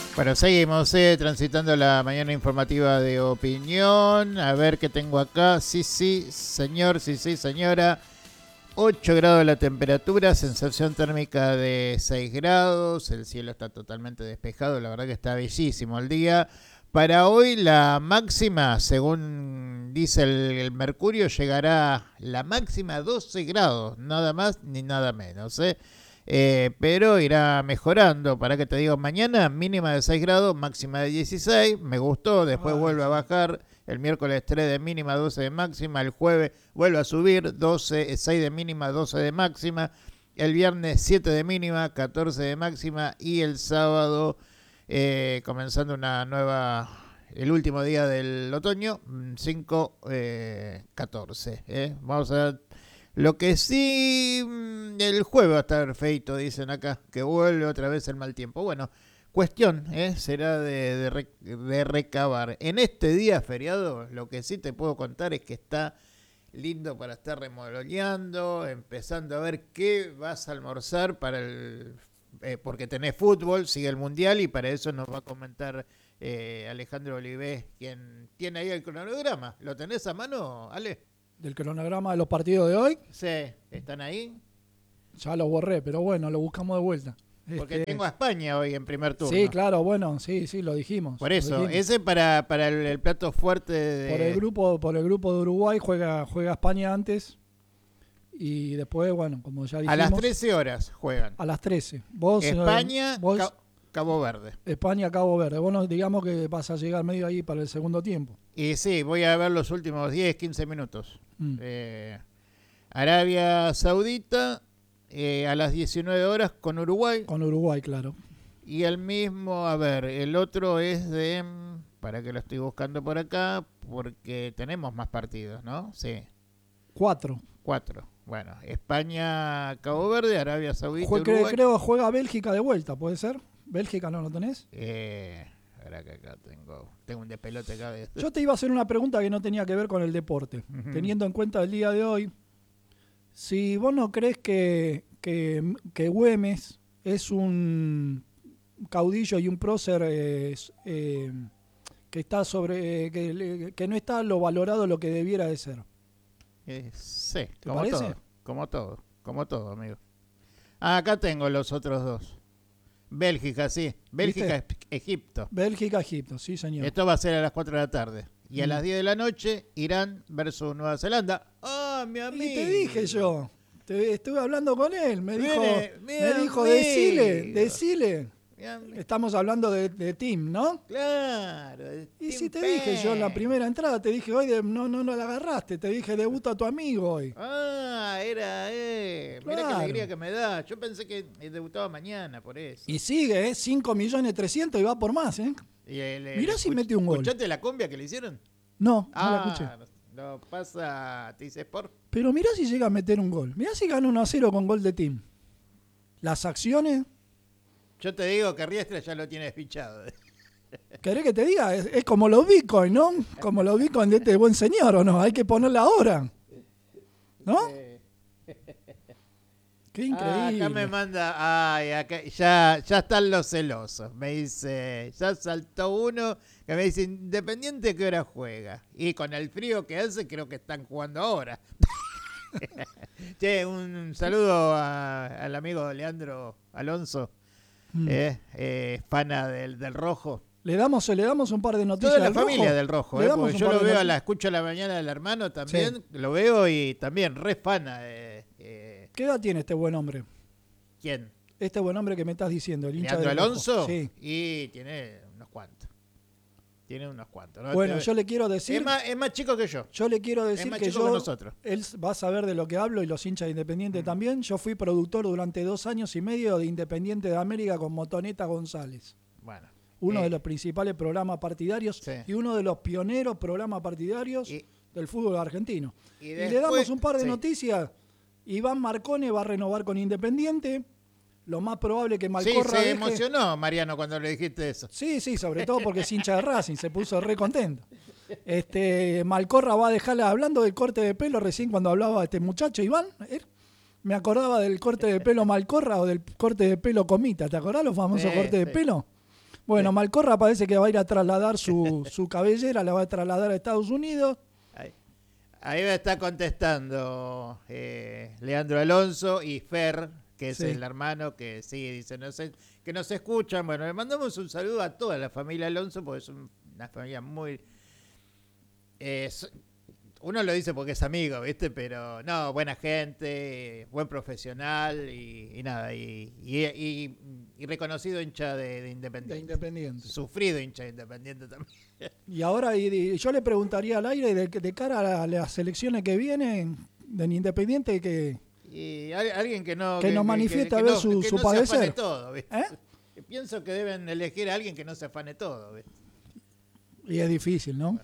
Bueno, seguimos transitando la mañana informativa de opinión. A ver qué tengo acá. Sí, señor, sí, señora. 8 grados la temperatura, sensación térmica de 6 grados. El cielo está totalmente despejado, la verdad que está bellísimo el día. Para hoy la máxima, según dice el Mercurio, llegará la máxima a 12 grados, nada más ni nada menos, pero irá mejorando. Para que te digo, mañana mínima de 6 grados, máxima de 16, me gustó, después vuelve a bajar, el miércoles 3 de mínima, 12 de máxima, el jueves vuelve a subir, 6 de mínima, 12 de máxima, el viernes 7 de mínima, 14 de máxima y el sábado, comenzando una nueva, el último día del otoño, 5, 14, vamos a ver. Lo que sí, el jueves va a estar feito, dicen acá, que vuelve otra vez el mal tiempo. Bueno, cuestión será de recabar. En este día feriado, lo que sí te puedo contar es que está lindo para estar remoloneando, empezando a ver qué vas a almorzar para porque tenés fútbol, sigue el Mundial y para eso nos va a comentar Alejandro Olivé, quien tiene ahí el cronograma. ¿Lo tenés a mano, Ale? ¿Del cronograma de los partidos de hoy? Sí, ¿están ahí? Ya lo borré, pero bueno, lo buscamos de vuelta. Porque tengo a España hoy en primer turno. Sí, claro, bueno, sí, lo dijimos. Por eso, ese para el plato fuerte de... Por el grupo de Uruguay juega España antes y después, bueno, como ya dijimos... A las 13 horas juegan. A las 13. Vos, España, Cabo Verde. España, Cabo Verde. Vos nos digamos que vas a llegar medio ahí para el segundo tiempo. Y sí, voy a ver los últimos 10, 15 minutos. Arabia Saudita a las 19 horas con Uruguay. Con Uruguay, claro. Y el mismo, a ver, el otro es de... Para que lo estoy buscando por acá, porque tenemos más partidos, ¿no? Sí. 4. Bueno, España, Cabo Verde, Arabia Saudita, Uruguay. Creo que juega Bélgica de vuelta, ¿puede ser? ¿Bélgica no lo tenés? Ahora que acá tengo un despelote acá de esto. Yo te iba a hacer una pregunta que no tenía que ver con el deporte. Teniendo en cuenta el día de hoy, si vos no crees que Güemes es un caudillo y un prócer que está que no está lo valorado lo que debiera de ser. Sí, ¿Te parece? Como todo, amigo. Acá tengo los otros dos. Bélgica, sí. Bélgica, Egipto. Bélgica, Egipto, sí, señor. Esto va a ser a las 4 de la tarde. Y a las 10 de la noche, Irán versus Nueva Zelanda. ¡Ah, mi amigo! Y te dije yo. Estuve hablando con él. Me dijo, decile. Estamos hablando de team, ¿no? Claro. Y si te dije yo en la primera entrada, te dije, hoy no la agarraste. Te dije, debuta tu amigo hoy. Ah, era, Mirá qué alegría que me da. Yo pensé que debutaba mañana, por eso. Y sigue, 5.300.000 y va por más, Mirá si mete un gol. ¿Escuchaste la cumbia que le hicieron? No la escuché. Lo pasa Tice Sport. Pero mirá si llega a meter un gol. Mirá si gana 1-0 con gol de team. Las acciones... Yo te digo que Riestra ya lo tiene desfichado. ¿Querés que te diga? Es como los Bitcoin, ¿no? Como los Bitcoin de este buen señor, ¿o no? Hay que ponerla ahora. ¿No? Qué increíble. Acá me manda, acá, ya están los celosos. Me dice, ya saltó uno que me dice, Independiente, ¿qué hora juega? Y con el frío que hace, creo que están jugando ahora. Che, un saludo al amigo Leandro Alonso. Fana del Rojo. Le damos un par de noticias. Toda la familia del Rojo, porque yo lo veo, escucho a la mañana del hermano también, sí. Lo veo y también re fana. ¿Qué edad tiene este buen hombre? ¿Quién? Este buen hombre que me estás diciendo, el hincha ¿Leandro del Alonso? Rojo. Sí. Y tiene unos cuantos. ¿No? Bueno, yo le quiero decir... Es más chico que yo. Yo le quiero decir que yo... nosotros. Él va a saber de lo que hablo y los hinchas de Independiente también. Yo fui productor durante 2 años y medio de Independiente de América con Motoneta González. Bueno. Uno de los principales programas partidarios, sí. Y uno de los pioneros programas partidarios del fútbol argentino. Y le damos un par de noticias. Iván Marcone va a renovar con Independiente. Lo más probable que Malcorra... Sí, se emocionó Mariano cuando le dijiste eso. Sí, sobre todo porque es hincha de Racing, se puso re contento. Malcorra va a dejarla hablando del corte de pelo recién cuando hablaba este muchacho Iván. Me acordaba del corte de pelo Malcorra o del corte de pelo Comita. ¿Te acordás los famosos cortes de pelo? Bueno, Malcorra parece que va a ir a trasladar su cabellera, la va a trasladar a Estados Unidos. Ahí me está contestando Leandro Alonso y Fer, que es el hermano que sí, dice, no sé, que nos escuchan. Bueno, le mandamos un saludo a toda la familia Alonso, porque es una familia muy... uno lo dice porque es amigo, ¿viste? Pero no, buena gente, buen profesional y nada, y reconocido hincha de Independiente. De Independiente. Sufrido hincha de Independiente también. Y ahora yo le preguntaría al aire de cara a las elecciones que vienen del Independiente y alguien que nos manifieste a ver su padecer. Se afane todo, ¿viste? Pienso que deben elegir a alguien que no se afane todo, ¿viste? Y es difícil, ¿no?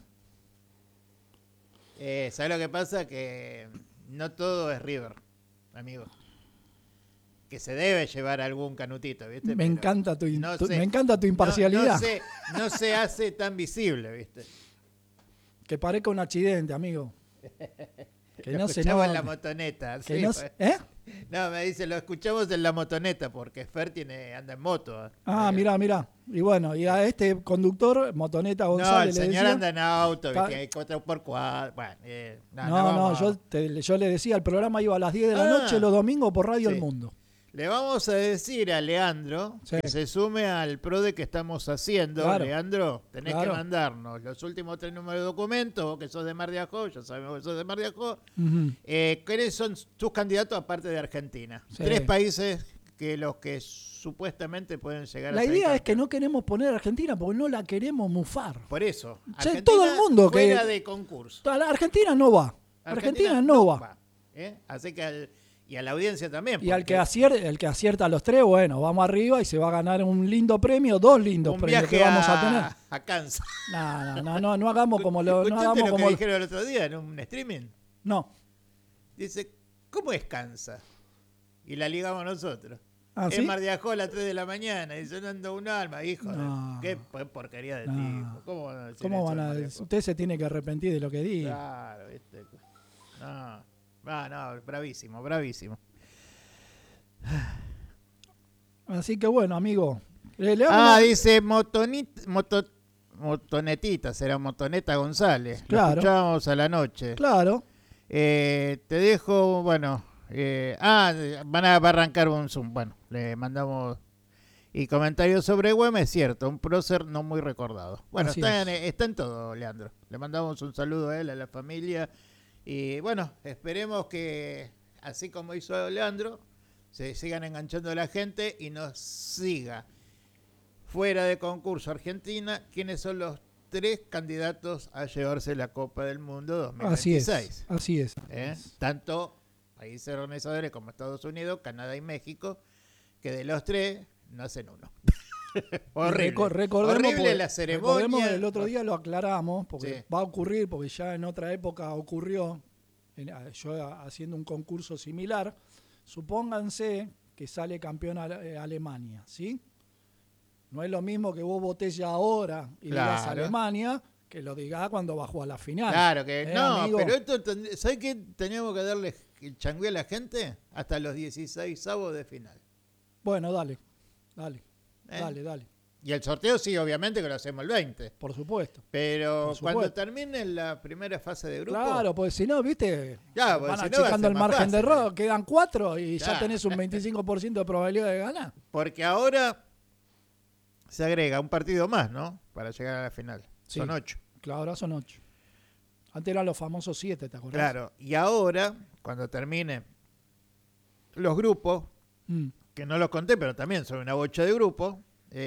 ¿Sabes lo que pasa? Que no todo es River, amigo. Que se debe llevar algún canutito, ¿viste? Me encanta tu imparcialidad. No se hace tan visible, ¿viste? Que parezca un accidente, amigo. Que lo escuchamos en la motoneta. Que sí, no, me dice, lo escuchamos en la motoneta porque Fer anda en moto. Mirá. Y bueno, y a este conductor, Motoneta González, no, el señor decía, anda en auto, que hay 4x4. Bueno, yo le decía, el programa iba a las 10 de la noche los domingos por Radio El Mundo. Le vamos a decir a Leandro que se sume al PRODE que estamos haciendo. Claro. Leandro, tenés que mandarnos los últimos 3 números de documento, vos que sos de Mar de Ajó, ya sabemos que sos de Mar de Ajó. ¿Cuáles son tus candidatos aparte de Argentina? 3 países que los que supuestamente pueden llegar a ser. La idea es que no queremos poner a Argentina porque no la queremos mufar. Por eso. Todo el mundo fuera de concurso. Argentina no va. Argentina no va. Así que y a la audiencia también. Y el que acierta a los 3, bueno, vamos arriba y se va a ganar un lindo premio, 2 lindos premios que vamos a tener. A Kansas. No hagamos como lo que dijeron el otro día en un streaming? No. Dice, ¿cómo es Kansas? Y la ligamos nosotros. ¿Sí? Mar de Ajó a las 3 de la mañana y sonando un alma, hijo. Qué porquería de tipo. ¿Cómo van a decir? Usted se tiene que arrepentir de lo que diga. Claro, ¿viste? No, bravísimo. Así que bueno, amigo. Dice Motonetita, será Motoneta González. Claro. Lo escuchábamos a la noche. Claro. Te dejo, bueno, va a arrancar un Zoom. Bueno, le mandamos y comentarios sobre Güemes, es cierto, un prócer no muy recordado. Bueno, está en todo, Leandro. Le mandamos un saludo a él, a la familia. Y bueno, esperemos que, así como hizo Leandro, se sigan enganchando a la gente y nos siga fuera de concurso Argentina. ¿Quiénes son los 3 candidatos a llevarse la Copa del Mundo 2026? Así es. Tanto países organizadores como Estados Unidos, Canadá y México, que de los 3 no hacen uno. Horrible la ceremonia. Recordemos, el otro día lo aclaramos, porque va a ocurrir, porque ya en otra época ocurrió, yo haciendo un concurso similar. Supónganse que sale campeón Alemania, ¿sí? No es lo mismo que vos votés ya ahora y digas Alemania, que lo digas cuando bajó a la final. Claro que no, amigo? Pero esto, ¿sabes qué teníamos que darle el changué a la gente? Hasta los 16avos de final. Bueno, dale. Y el sorteo sí, obviamente que lo hacemos el 20. Por supuesto. Pero cuando termine la primera fase de grupo... Claro, porque si no, viste, van achicando el margen de error, quedan 4 y ya tenés un 25% de probabilidad de ganar. Porque ahora se agrega un partido más, ¿no? Para llegar a la final. Sí, son 8. Claro, ahora son 8. Antes eran los famosos 7, ¿te acordás? Claro, y ahora, cuando termine los grupos, que no los conté, pero también son una bocha de grupos,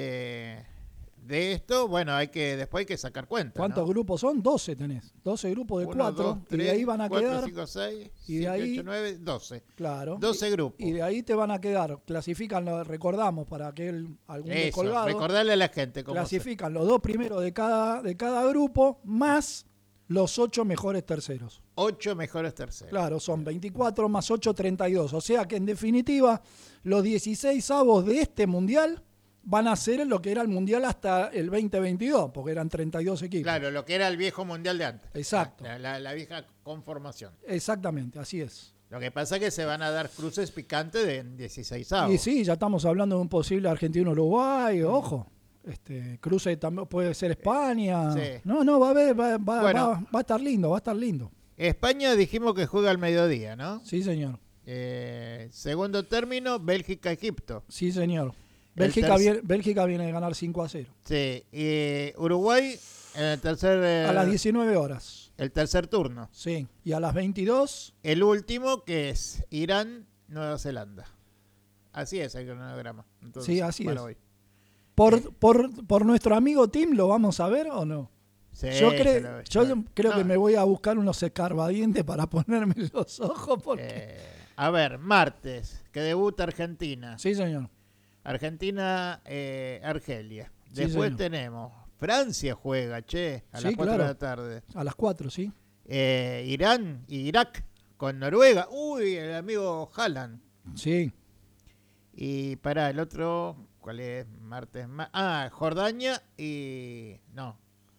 de esto, bueno, después hay que sacar cuenta. ¿Cuántos grupos son? 12 tenés. 12 grupos de 4. Y de ahí van a 4, quedar. 5, 6, y de 7, ahí, 8, 9, 12. Claro. 12 grupos. Y de ahí te van a quedar. Clasifican, recordamos, para que algún descolgado. Recordarle a la gente cómo clasifican los 2 primeros de cada grupo, más los 8 mejores terceros. 8 mejores terceros. Claro, son 24 más 8, 32. O sea que en definitiva, los 16avos de este mundial van a ser lo que era el mundial hasta el 2022, porque eran 32 equipos. Claro, lo que era el viejo mundial de antes. Exacto. La vieja conformación. Exactamente, así es. Lo que pasa es que se van a dar cruces picantes de 16avos. Y sí, ya estamos hablando de un posible Argentino-Uruguay, ojo. cruce también puede ser España. Sí. No, va a estar lindo, va a estar lindo. España dijimos que juega al mediodía, ¿no? Sí, señor. Segundo término, Bélgica-Egipto. Sí, señor. Bélgica viene de ganar 5-0. Sí, y Uruguay en el tercer... a las 19 horas. El tercer turno. Sí, y a las 22... El último, que es Irán-Nueva Zelanda. Así es el cronograma. Entonces, sí, así es. Hoy. Por nuestro amigo Tim, ¿lo vamos a ver o no? Sí, yo creo que me voy a buscar unos escarbadientes para ponerme en los ojos. A ver, martes, que debuta Argentina. Sí, señor. Argentina-Argelia. Después tenemos Francia juega, a las 4 de la tarde. A las 4, sí. Irán y Irak con Noruega. Uy, el amigo Haaland. Sí. Y para el otro, ¿cuál es? Martes. Jordania y... No.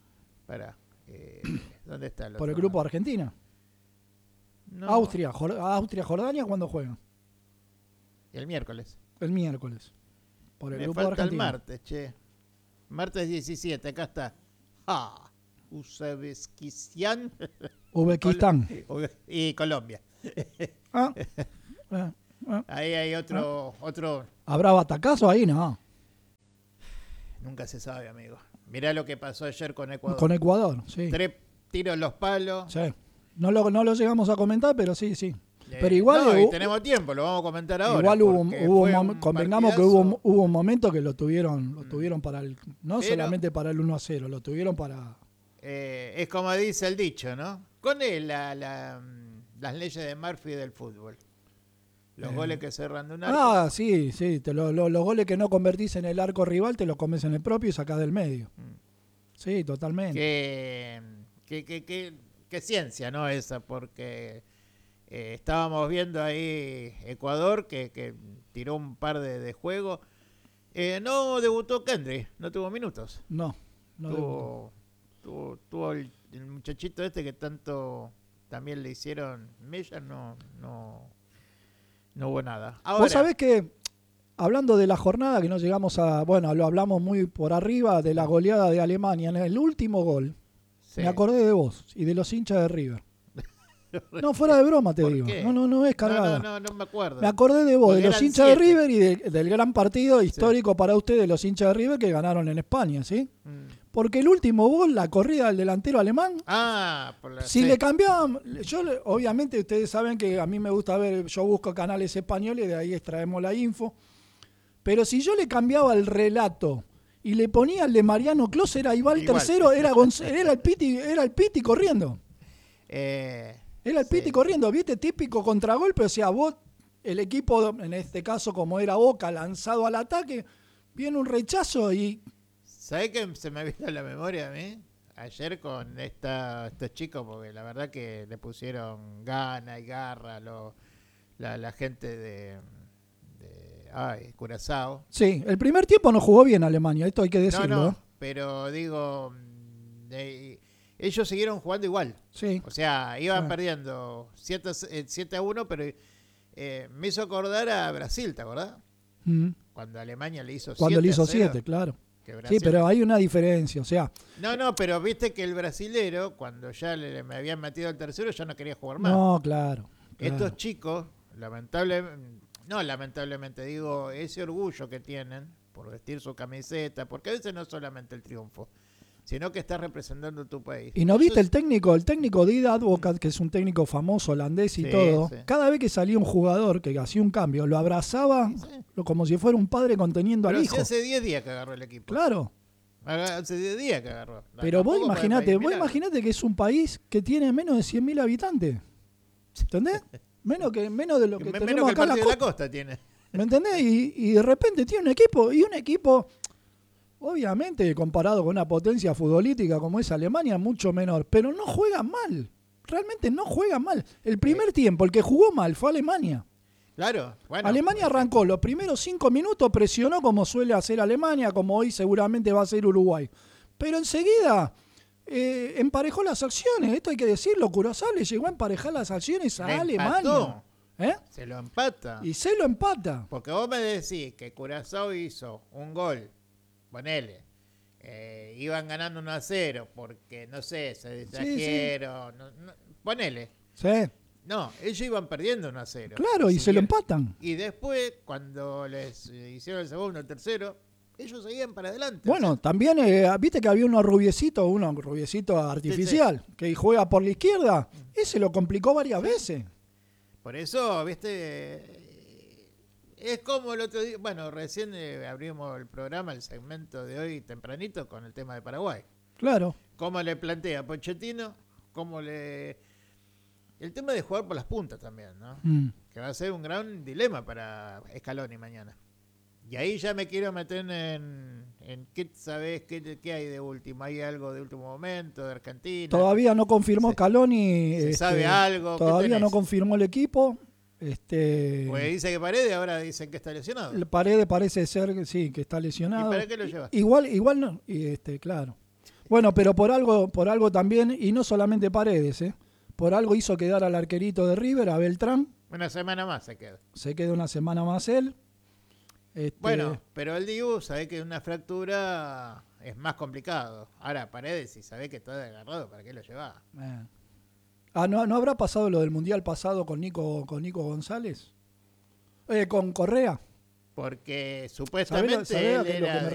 ¿Dónde está el otro? Por el grupo Argentina. No. Austria, Jordania, ¿cuándo juegan? El miércoles. El miércoles. Por el Me grupo falta Argentina. el martes, Martes 17, acá está. Uzbekistán. Y Colombia. Ahí hay otro. ¿Habrá batacazo ahí? No. Nunca se sabe, amigo. Mirá lo que pasó ayer con Ecuador. Con Ecuador, sí. 3 tiros en los palos. Sí. No lo llegamos a comentar, pero sí. Pero igual y tenemos tiempo, lo vamos a comentar ahora. Igual convengamos que hubo un momento que lo tuvieron para el, solamente para el 1-0, lo tuvieron para... es como dice el dicho, ¿no? Con las leyes de Murphy del fútbol. Los goles que cerran de un arco. Sí. Los goles que no convertís en el arco rival te los comes en el propio y sacás del medio. Sí, totalmente. Qué ciencia, ¿no? Esa, porque estábamos viendo ahí Ecuador que tiró un par de juegos. No debutó Kendrick, no tuvo minutos. No tuvo el muchachito que tanto también le hicieron Mella, no hubo nada. Ahora, vos sabés que, hablando de la jornada, que no llegamos a... Bueno, lo hablamos muy por arriba de la goleada de Alemania. En el último gol, me acordé de vos y de los hinchas de River. No, fuera de broma te digo. ¿Qué? No es cargada. No me acuerdo. Me acordé de vos, de los hinchas 7. de River y del gran partido histórico para ustedes, los hinchas de River que ganaron en España, ¿sí? Porque el último gol, la corrida del delantero alemán, le cambiaban... Obviamente ustedes saben que a mí me gusta ver, yo busco canales españoles y de ahí extraemos la info, pero si yo le cambiaba el relato y le ponía el de Mariano Clos, era ahí va el tercero, era el Piti corriendo. Era el Piti corriendo, ¿viste? Típico contragolpe, o sea, vos, el equipo, en este caso como era Boca, lanzado al ataque, viene un rechazo y... ¿Sabés qué se me vino a la memoria a mí? Ayer con estos chicos, porque la verdad que le pusieron gana y garra la gente de Curazao. Sí, el primer tiempo no jugó bien Alemania, esto hay que decirlo. No, pero digo, ellos siguieron jugando igual. Sí. O sea, iban perdiendo 7-1, pero me hizo acordar a Brasil, ¿te acordás? Cuando Alemania le hizo 7. Cuando le hizo 7, claro. Sí, pero hay una diferencia, o sea... No, pero viste que el brasilero, cuando ya me habían metido al tercero, ya no quería jugar más. No, claro. Estos chicos, lamentablemente digo, ese orgullo que tienen por vestir su camiseta, porque a veces no es solamente el triunfo, sino que estás representando tu país. ¿Y no viste el técnico Didier Advocaat, que es un técnico famoso holandés y todo? Sí. Cada vez que salía un jugador que hacía un cambio, lo abrazaba como si fuera un padre conteniendo al hijo. Hace 10 días que agarró el equipo. Claro. Hace 10 días que agarró. Pero vos imaginate que es un país que tiene menos de 100.000 habitantes. ¿Entendés? menos de lo que tenemos acá en la costa tiene. ¿Me entendés? Y de repente tiene un equipo obviamente comparado con una potencia futbolística como es Alemania, mucho menor, pero no juega mal. Realmente no juega mal. El primer tiempo, el que jugó mal fue Alemania. Claro, bueno. Alemania arrancó los primeros 5 minutos, presionó como suele hacer Alemania, como hoy seguramente va a hacer Uruguay. Pero enseguida emparejó las acciones, esto hay que decirlo, Curazao le llegó a emparejar las acciones a Alemania. Se lo empata. Y se lo empata. Porque vos me decís que Curazao hizo un gol, ponele, iban ganando 1-0 porque, no sé, se distrajeron. No, ponele. Sí. No, ellos iban perdiendo 1-0. Claro, y se lo empatan. Y después, cuando les hicieron el segundo, el tercero, ellos seguían para adelante. Bueno, también, viste que había uno rubiecito artificial, que juega por la izquierda. Ese lo complicó varias veces. Por eso, viste, es como el otro día. Bueno, recién abrimos el programa, el segmento de hoy tempranito, con el tema de Paraguay. Claro. Cómo le plantea Pochettino, el tema de jugar por las puntas también, ¿no? Que va a ser un gran dilema para Scaloni mañana. Y ahí ya me quiero meter en ¿qué sabés? ¿Qué hay de último? ¿Hay algo de último momento de Argentina? Todavía no confirmó Scaloni. ¿Se sabe algo? Todavía no confirmó el equipo. Pues dice que Paredes, ahora dicen que está lesionado. Paredes parece ser que sí, que está lesionado. ¿Y para qué lo lleva? Igual no, claro. Bueno, pero por algo también, y no solamente Paredes, por algo hizo quedar al arquerito de River, a Beltrán. Una semana más se queda. Se queda una semana más él. Bueno, pero el Dibu sabe que una fractura es más complicado. Ahora, Paredes, si sabe que está agarrado, ¿para qué lo lleva? ¿No habrá pasado lo del Mundial pasado con Nico González? ¿Con Correa? Porque supuestamente él era